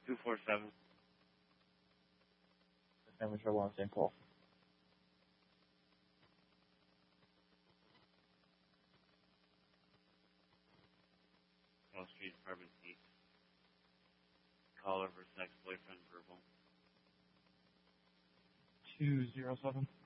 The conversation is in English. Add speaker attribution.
Speaker 1: 247.
Speaker 2: Family trouble on St. Paul.
Speaker 1: Wall Street, apartment C. Caller versus ex-boyfriend, verbal.
Speaker 2: 207.